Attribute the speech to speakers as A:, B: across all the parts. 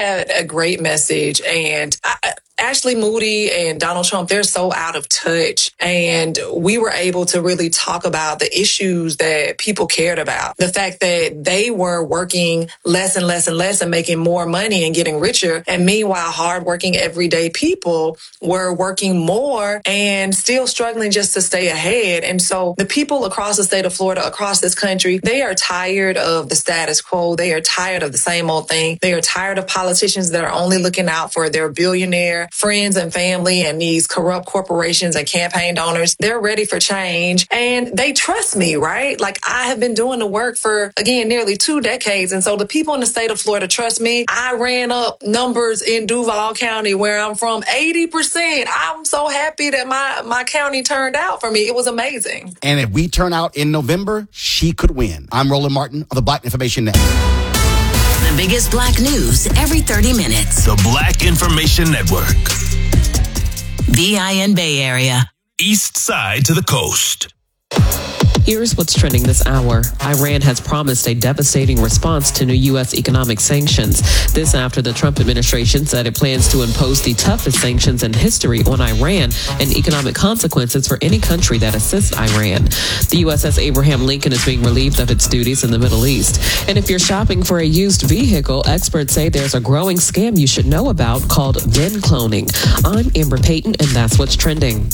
A: had a great message, and Ashley Moody and Donald Trump, they're so out of touch. And we were able to really talk about the issues that people cared about. The fact that they were working less and less and less and making more money and getting richer. And meanwhile, hardworking everyday people were working more and still struggling just to stay ahead. And so the people across the state of Florida, across this country, they are tired of the status quo. They are tired of the same old thing. They are tired of politicians that are only looking out for their billionaire friends and family and these corrupt corporations and campaign donors. They're ready for change and they trust me, right? Like I have been doing the work for, again, nearly 2 decades. And so the people in the state of Florida trust me. I ran up numbers in Duval County where I'm from 80%. I'm so happy that my county turned out for me. It was amazing.
B: And if we turn out in November, she could win. I'm Roland Martin of the Black Information Network.
C: The biggest Black news every 30 minutes.
D: The Black Information Network.
C: BIN Bay Area.
D: East side to the coast.
E: Here's what's trending this hour. Iran has promised a devastating response to new U.S. economic sanctions. This after the Trump administration said it plans to impose the toughest sanctions in history on Iran and economic consequences for any country that assists Iran. The USS Abraham Lincoln is being relieved of its duties in the Middle East. And if you're shopping for a used vehicle, experts say there's a growing scam you should know about called VIN cloning. I'm Amber Payton, and that's what's trending.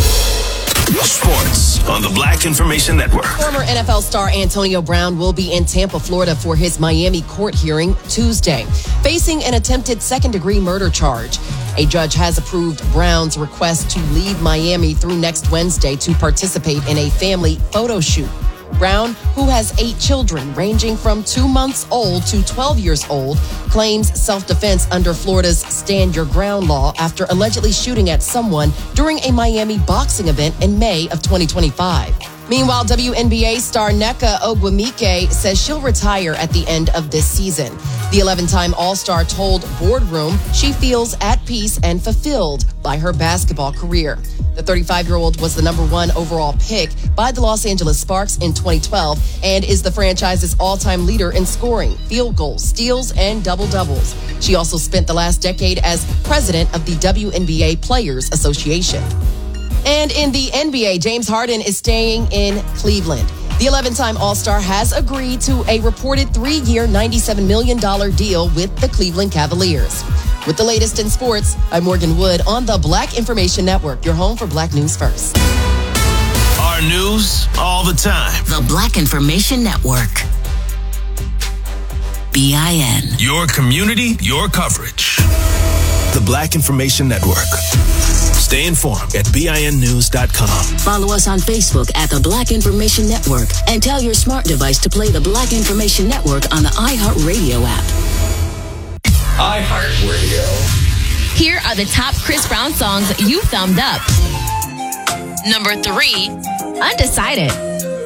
D: Sports on the Black Information Network.
F: Former NFL star Antonio Brown will be in Tampa, Florida for his Miami court hearing Tuesday, facing an attempted second-degree murder charge. A judge has approved Brown's request to leave Miami through next Wednesday to participate in a family photo shoot. Brown, who has 8 children ranging from 2 months old to 12 years old, claims self-defense under Florida's Stand Your Ground law after allegedly shooting at someone during a Miami boxing event in May of 2025. Meanwhile, WNBA star Nneka Ogwumike says she'll retire at the end of this season. The 11-time All-Star told Boardroom she feels at peace and fulfilled by her basketball career. The 35-year-old was the number 1 overall pick by the Los Angeles Sparks in 2012 and is the franchise's all-time leader in scoring, field goals, steals, and double-doubles. She also spent the last decade as president of the WNBA Players Association. And in the NBA, James Harden is staying in Cleveland. The 11-time All-Star has agreed to a reported 3-year, $97 million deal with the Cleveland Cavaliers. With the latest in sports, I'm Morgan Wood on the Black Information Network, your home for Black News First.
D: Our news all the time.
C: The Black Information Network. BIN.
D: Your community, your coverage. The Black Information Network. Stay informed at BINnews.com.
C: Follow us on Facebook at The Black Information Network and tell your smart device to play The Black Information Network on the iHeartRadio app.
G: iHeartRadio. Here are the top Chris Brown songs you thumbed up. Number 3, Undecided.